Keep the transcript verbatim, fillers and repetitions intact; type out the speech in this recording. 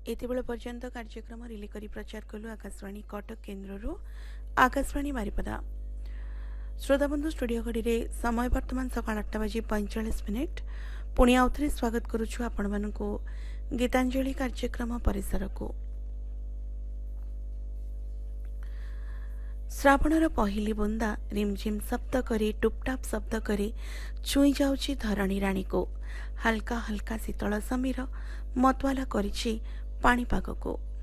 एते बेला पर्यंत कार्यक्रम रिले करी प्रचार कलु आकाशवाणी कटक केन्द्रରୁ आकाशवाणी बारिपदा। श्रोता बंधु स्टूडियो घड़ी रे समय वर्तमान सकाळ आठ बजे पैंतालीस मिनिट। पुणी आउथरे स्वागत करूछु आपण मानको गीतांजलि कार्यक्रम परिसर को। श्रावणर पहली बुंदा रिमझिम शब्द करे टुपटाप शब्द करे छुई जाउची धरणी राणी को। हल्का हल्का शीतल समीर मतवाला करिछि पाणीपाग को।